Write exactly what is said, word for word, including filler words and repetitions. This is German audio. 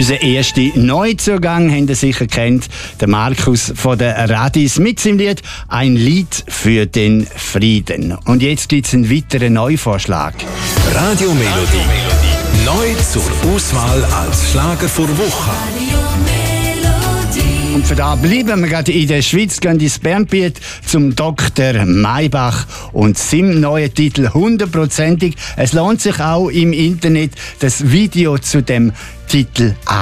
Unser erster Neuzugang, habt ihr sicher kennt, der Markus von der Radis mit seinem Lied «Ein Lied für den Frieden». Und jetzt gibt es einen weiteren Neuvorschlag. Radiomelodie. Neu zur Auswahl als Schlager vor Woche. Und für da bleiben wir gerade in der Schweiz, gehen ins Bernbiet zum Doktor Maybach und seinem neuen Titel hundertprozentig. Es lohnt sich auch im Internet das Video zu dem Titel